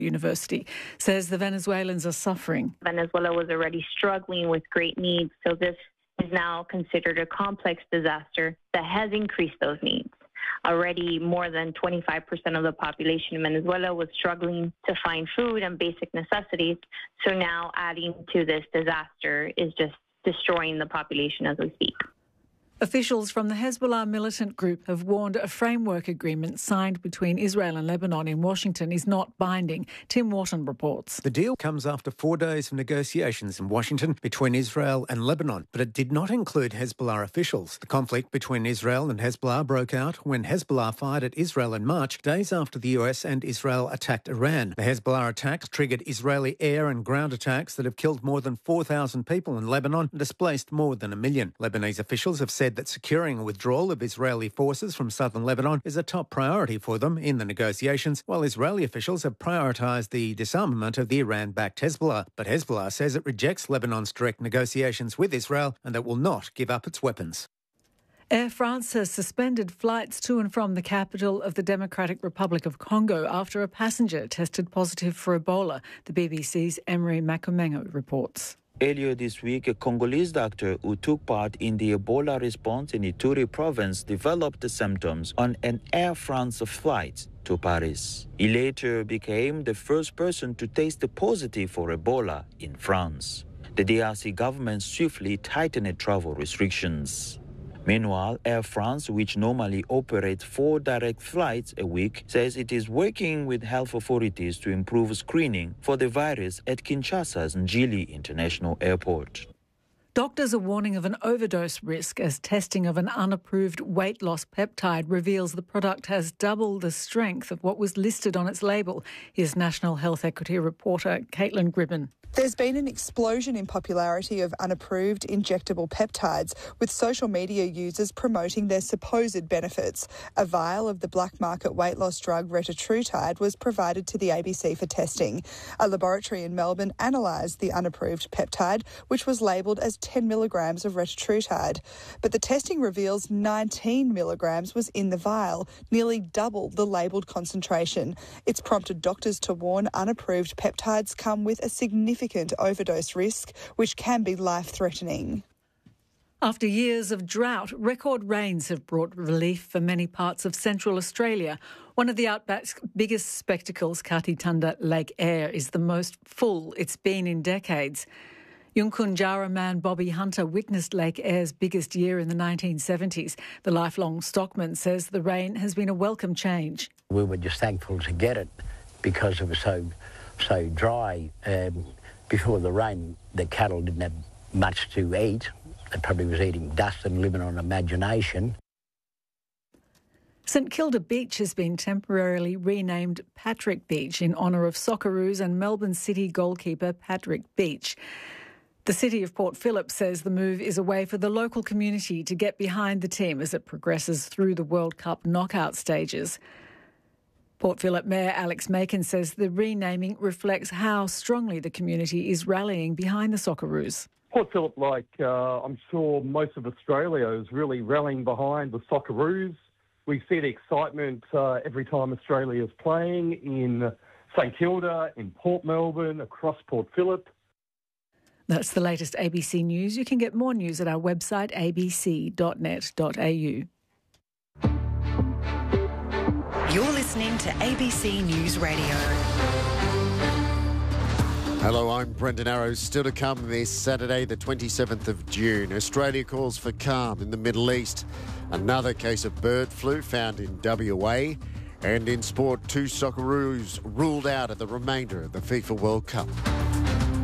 University, says the Venezuelans are suffering. Venezuela was already struggling with great needs, so this is now considered a complex disaster that has increased those needs. Already more than 25% of the population in Venezuela was struggling to find food and basic necessities, so now adding to this disaster is just destroying the population as we speak. Officials from the Hezbollah militant group have warned a framework agreement signed between Israel and Lebanon in Washington is not binding. Tim Wharton reports. The deal comes after 4 days of negotiations in Washington between Israel and Lebanon, but it did not include Hezbollah officials. The conflict between Israel and Hezbollah broke out when Hezbollah fired at Israel in March, days after the US and Israel attacked Iran. The Hezbollah attacks triggered Israeli air and ground attacks that have killed more than 4,000 people in Lebanon and displaced more than 1 million. Lebanese officials have said that securing a withdrawal of Israeli forces from southern Lebanon is a top priority for them in the negotiations, while Israeli officials have prioritised the disarmament of the Iran-backed Hezbollah. But Hezbollah says it rejects Lebanon's direct negotiations with Israel and that will not give up its weapons. Air France has suspended flights to and from the capital of the Democratic Republic of Congo after a passenger tested positive for Ebola, the BBC's Emery Makomengo reports. Earlier this week, a Congolese doctor who took part in the Ebola response in Ituri province developed the symptoms on an Air France flight to Paris. He later became the first person to test positive for Ebola in France. The DRC government swiftly tightened travel restrictions. Meanwhile, Air France, which normally operates 4 direct flights a week, says it is working with health authorities to improve screening for the virus at Kinshasa's Njili International Airport. Doctors are warning of an overdose risk as testing of an unapproved weight loss peptide reveals the product has double the strength of what was listed on its label. Here's National Health Equity reporter Caitlin Gribben. There's been an explosion in popularity of unapproved injectable peptides, with social media users promoting their supposed benefits. A vial of the black market weight loss drug retatrutide was provided to the ABC for testing. A laboratory in Melbourne analysed the unapproved peptide, which was labelled as 10 milligrams of retatrutide. But the testing reveals 19 milligrams was in the vial, nearly double the labelled concentration. It's prompted doctors to warn unapproved peptides come with a significant overdose risk, which can be life-threatening. After years of drought, record rains have brought relief for many parts of Central Australia. One of the outback's biggest spectacles, Katitunda Lake Eyre, is the most full it's been in decades. Yunkunjara man Bobby Hunter witnessed Lake Eyre's biggest year in the 1970s. The lifelong stockman says the rain has been a welcome change. We were just thankful to get it because it was so dry. Before the rain, the cattle didn't have much to eat. They probably was eating dust and living on imagination. St Kilda Beach has been temporarily renamed Patrick Beach in honour of Socceroos and Melbourne City goalkeeper Patrick Beach. The City of Port Phillip says the move is a way for the local community to get behind the team as it progresses through the World Cup knockout stages. Port Phillip Mayor Alex Macon says the renaming reflects how strongly the community is rallying behind the Socceroos. Port Phillip, like I'm sure most of Australia, is really rallying behind the Socceroos. We see the excitement every time Australia is playing in St Kilda, in Port Melbourne, across Port Phillip. That's the latest ABC News. You can get more news at our website abc.net.au. You're listening to ABC News Radio. Hello, I'm Brendan Arrows. Still to come this Saturday, the 27th of June. Australia calls for calm in the Middle East. Another case of bird flu found in WA. And in sport, 2 Socceroos ruled out of the remainder of the FIFA World Cup.